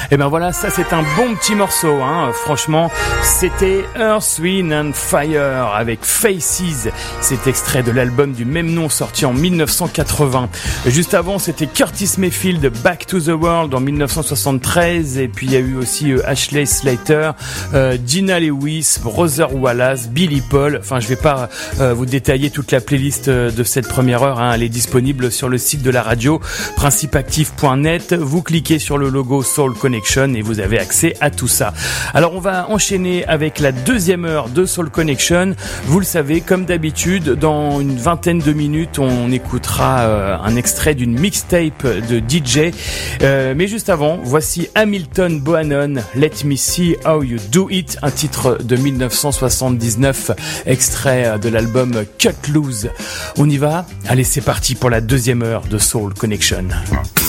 Et ben voilà, ça c'est un bon petit morceau, hein. Franchement, c'était Earth, Wind and Fire avec Faces. C'est extrait de l'album du même nom sorti en 1980. Juste avant, c'était Curtis Mayfield, Back to the World en 1973. Et puis il y a eu aussi Ashley Slater, Gina Lewis, Brother Wallace, Billy Paul. Enfin, je vais pas vous détailler toute la playlist de cette première heure, hein. Elle est disponible sur le site de la radio, principeactif.net. Vous cliquez sur le logo Soul Connection et vous avez accès à tout ça. Alors on va enchaîner avec la deuxième heure de Soul Connection. Vous le savez, comme d'habitude, dans une vingtaine de minutes, on écoutera un extrait d'une mixtape de DJ. Mais juste avant, voici Hamilton Bohannon, Let Me See How You Do It, un titre de 1979, extrait de l'album Cut Loose. On y va ? Allez, c'est parti pour la deuxième heure de Soul Connection.